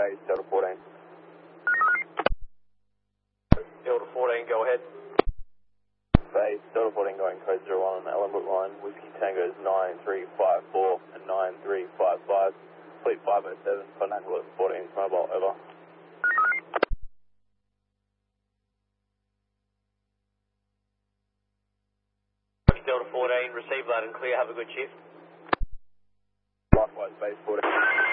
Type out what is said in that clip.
base, Delta 14. Delta 14, go ahead. Base, Delta 14 going code 01 on the Ellenbrook line, Whiskey Tango's 9354 and 9355, fleet 507, contact with 14's mobile, over. Delta 14, receive loud and clear, have a good shift. Likewise, base 14.